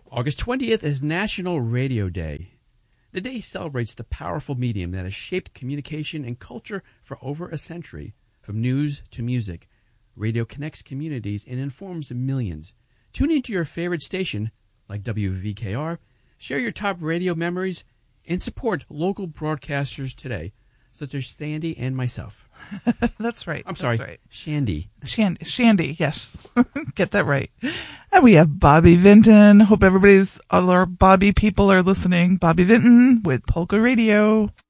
August 20th is National Radio Day. The day celebrates the powerful medium that has shaped communication and culture for over a century. From news to music, radio connects communities and informs millions. Tune into your favorite station, like WVKR, share your top radio memories, and support local broadcasters today, such as Sandy and myself. That's right. I'm sorry, right. Shandy. Shandy, yes. Get that right. And we have Bobby Vinton. Hope all our Bobby people are listening. Bobby Vinton with Polka Radio.